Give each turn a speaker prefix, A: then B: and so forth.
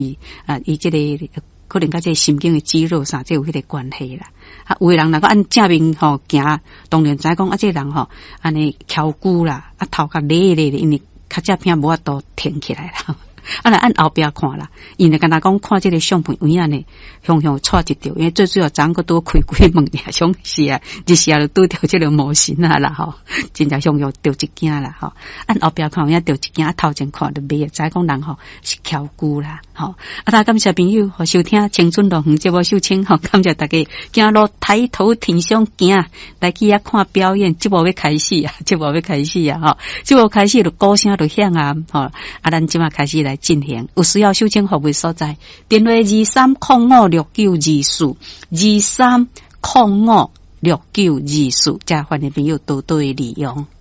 A: 伊这个可能甲这神经的肌肉啥，这有迄个关系啦。有的人若个按正面吼行，当然知讲这个人吼安尼翘骨啦，头较咧咧的，因为较只片无法度挺起来啦。来按后壁看啦，因为敢若讲看这个相片有影呢，向错一条，因为最主要昨个多开几门呀，想是啊，日时啊就拄着这个模型啊啦吼，真正向着一件啦吼。按后壁看有影着一件，头前看就袂知讲人吼是翘骨啦吼。大家感谢朋友和收听《青春乐园》节目收听吼，感谢大家走路抬头挺胸行来去遐看表演，节目要开始啊，节目要开始啊吼，节目开始就鼓声就响啊吼，咱即马开始来进行，有需要收听服务所在，电话23056924 23056924，加欢迎朋友多多利用。